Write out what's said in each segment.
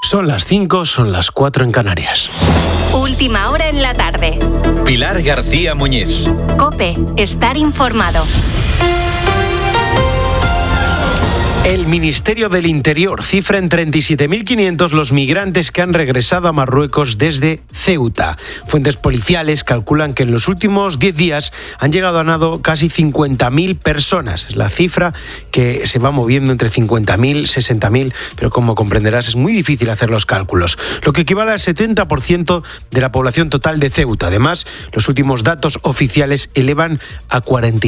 Son las 5, son las 4 en Canarias. Última hora en la tarde. Pilar García Muñiz. COPE, estar informado. El Ministerio del Interior cifra en 37.500 los migrantes que han regresado a Marruecos desde Ceuta. Fuentes policiales calculan que en los últimos 10 días han llegado a nado casi 50.000 personas. Es la cifra que se va moviendo entre 50.000 y 60.000, pero como comprenderás es muy difícil hacer los cálculos. Lo que equivale al 70% de la población total de Ceuta. Además, los últimos datos oficiales elevan a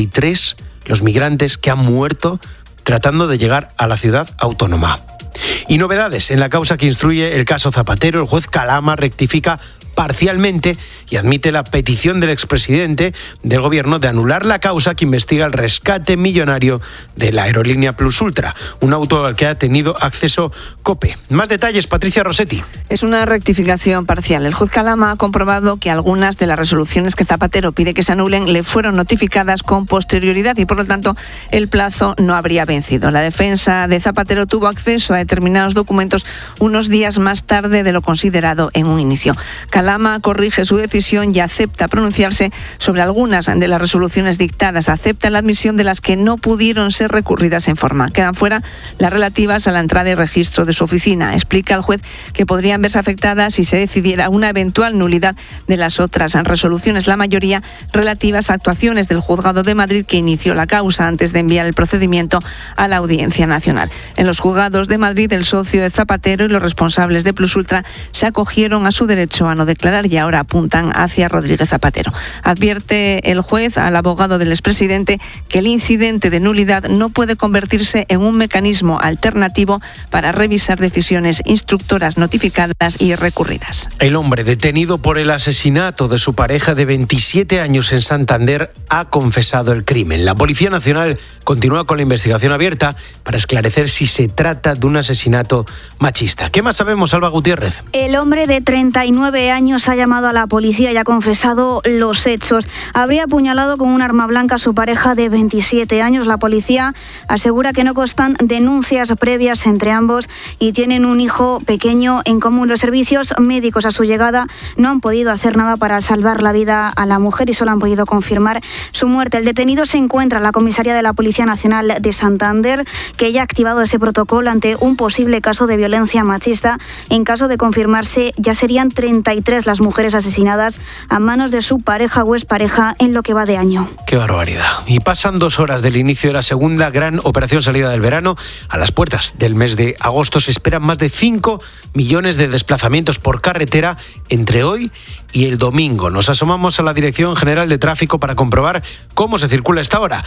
43 los migrantes que han muerto tratando de llegar a la ciudad autónoma. Y novedades en la causa que instruye el caso Zapatero. El juez Calama rectifica parcialmente y admite la petición del expresidente del gobierno de anular la causa que investiga el rescate millonario de la aerolínea Plus Ultra, un auto al que ha tenido acceso COPE. Más detalles, Patricia Rossetti. Es una rectificación parcial. El juez Calama ha comprobado que algunas de las resoluciones que Zapatero pide que se anulen le fueron notificadas con posterioridad y, por lo tanto, el plazo no habría vencido. La defensa de Zapatero tuvo acceso a determinados documentos unos días más tarde de lo considerado en un inicio. Calama corrige su decisión y acepta pronunciarse sobre algunas de las resoluciones dictadas. Acepta la admisión de las que no pudieron ser recurridas en forma. Quedan fuera las relativas a la entrada y registro de su oficina. Explica el juez que podrían verse afectadas si se decidiera una eventual nulidad de las otras resoluciones, la mayoría relativas a actuaciones del Juzgado de Madrid que inició la causa antes de enviar el procedimiento a la Audiencia Nacional. En los juzgados de Madrid, el socio de Zapatero y los responsables de Plus Ultra se acogieron a su derecho a no declarar y ahora apuntan hacia Rodríguez Zapatero. Advierte el juez al abogado del expresidente que el incidente de nulidad no puede convertirse en un mecanismo alternativo para revisar decisiones instructoras notificadas y recurridas. El hombre detenido por el asesinato de su pareja de 27 años en Santander ha confesado el crimen. La Policía Nacional continúa con la investigación abierta para esclarecer si se trata de un asesinato machista. ¿Qué más sabemos, Alba Gutiérrez? El hombre de 39 años ha llamado a la policía y ha confesado los hechos. Habría apuñalado con un arma blanca a su pareja de 27 años. La policía asegura que no constan denuncias previas entre ambos y tienen un hijo pequeño en común. Los servicios médicos a su llegada no han podido hacer nada para salvar la vida a la mujer y solo han podido confirmar su muerte. El detenido se encuentra en la comisaría de la Policía Nacional de Santander, que ya ha activado ese protocolo ante un posible caso de violencia machista. En caso de confirmarse, ya serían 33 las mujeres asesinadas a manos de su pareja o expareja en lo que va de año. ¡Qué barbaridad! Y pasan 2 horas del inicio de la segunda gran operación salida del verano. A las puertas del mes de agosto se esperan más de 5 millones de desplazamientos por carretera entre hoy y el domingo. Nos asomamos a la Dirección General de Tráfico para comprobar cómo se circula a esta hora.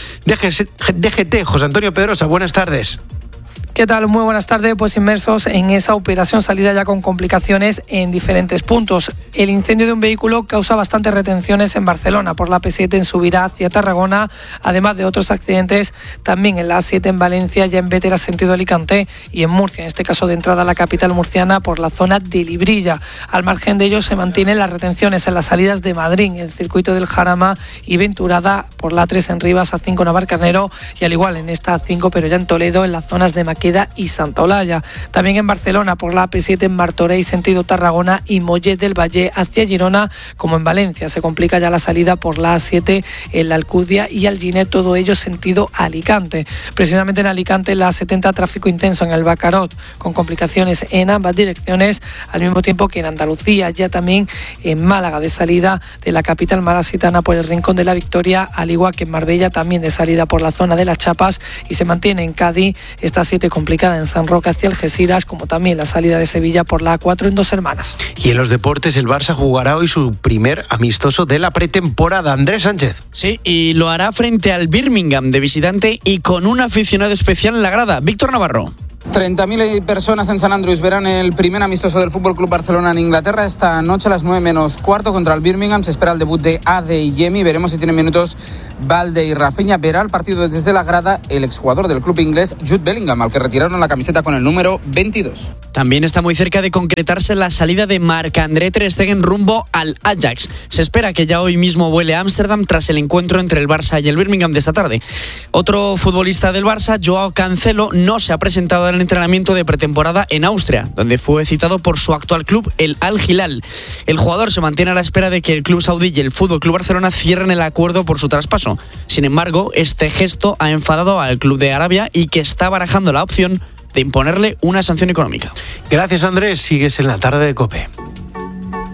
DGT, José Antonio Pedrosa, buenas tardes. ¿Qué tal? Muy buenas tardes. Pues inmersos en esa operación salida ya con complicaciones en diferentes puntos. El incendio de un vehículo causa bastantes retenciones en Barcelona por la P7 en subida hacia Tarragona, además de otros accidentes también en la A7 en Valencia, ya en Bétera sentido Alicante y en Murcia, en este caso de entrada a la capital murciana por la zona de Librilla. Al margen de ello se mantienen las retenciones en las salidas de Madrid, el circuito del Jarama y Venturada por la A3 en Rivas, A5 Navarcarnero y al igual en esta A5 pero ya en Toledo en las zonas de Maqueda y Santa Olalla. También en Barcelona por la AP7 en Martorell sentido Tarragona y Mollet del Valle hacia Girona, como en Valencia. Se complica ya la salida por la A7 en la Alcudia y Alginet, todo ello sentido Alicante. Precisamente en Alicante la A70 tráfico intenso en el Bacarot con complicaciones en ambas direcciones, al mismo tiempo que en Andalucía, ya también en Málaga de salida de la capital malacitana por el Rincón de la Victoria, al igual que en Marbella también de salida por la zona de las Chapas, y se mantiene en Cádiz esta A7 complicada en San Roque hacia Algeciras, como también la salida de Sevilla por la A4 en Dos Hermanas. Y en los deportes, el Barça jugará hoy su primer amistoso de la pretemporada. Andrés Sánchez. Sí, y lo hará frente al Birmingham de visitante y con un aficionado especial en la grada, Víctor Navarro. 30.000 personas en St Andrews verán el primer amistoso del FC Barcelona en Inglaterra esta noche a las 9:15 contra el Birmingham. Se espera el debut de Ade y Yemi. Veremos si tienen minutos Valde y Rafinha. Verá el partido desde la grada el exjugador del club inglés Jude Bellingham, al que retiraron la camiseta con el número 22. También está muy cerca de concretarse la salida de Marc-André ter Stegen rumbo al Ajax. Se espera que ya hoy mismo vuele a Ámsterdam tras el encuentro entre el Barça y el Birmingham de esta tarde. Otro futbolista del Barça, Joao Cancelo, no se ha presentado estado en el entrenamiento de pretemporada en Austria, donde fue citado por su actual club, el Al Hilal. El jugador se mantiene a la espera de que el club saudí y el FC Barcelona cierren el acuerdo por su traspaso. Sin embargo, este gesto ha enfadado al club de Arabia y que está barajando la opción de imponerle una sanción económica. Gracias, Andrés. Sigues en la tarde de COPE.